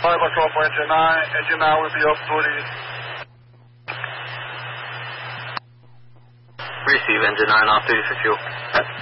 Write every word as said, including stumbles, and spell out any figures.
five control for engine nine. Engine nine will be off duty. Receive engine nine off duty for fuel.